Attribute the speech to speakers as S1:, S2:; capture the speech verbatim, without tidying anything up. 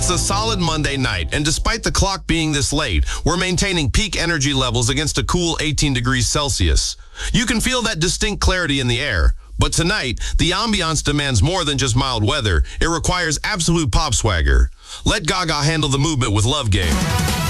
S1: It's a solid Monday night, and despite the clock being this late, we're maintaining peak energy levels against a cool eighteen degrees Celsius. You can feel that distinct clarity in the air. But tonight, the ambiance demands more than just mild weather. It requires absolute pop swagger. Let Gaga handle the movement with Love Game.